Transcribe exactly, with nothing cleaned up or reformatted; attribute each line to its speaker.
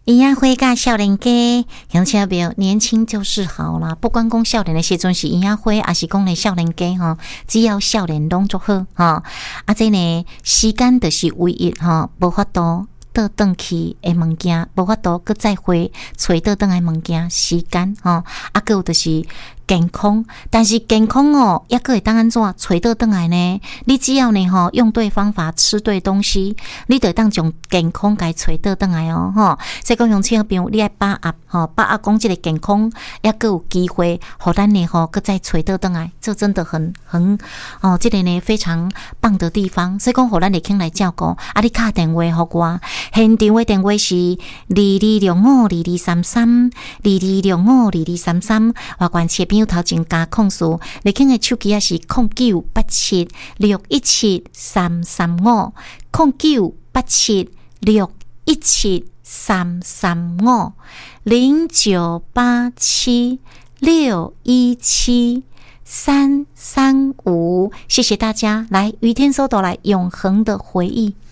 Speaker 1: 营养会甲少年家，乡亲朋友，年轻就是好啦。不管讲少年的时阵是营养会，还是讲咧少年家吼，只要少年拢足好吼。啊，这呢时间就是唯一吼，无法度倒转去的物件，无法度搁再回找倒转来物件，时间吼，啊，搁有就是健康，但是健康哦，也可会当安怎找倒转来呢？你只要呢吼用对方法，吃对东西，你就当将健康该找倒转来哦吼。所以讲乡亲朋友，你爱把握吼，把握讲这个健康，也搁有机会，互咱呢吼搁再找倒转来，这真的很很哦，这个呢非常棒的地方。所以讲，互咱会肯来照顾。啊，你打电话互我，现场的电话是二二六五二二三三二二六五二二三三，外关切朋友头前加控诉，你肯的手机也是零九八七六一七三三五零九八七六一七三三五零九八七六一七三三五，谢谢大家，来于天搜斗来永恒的回忆。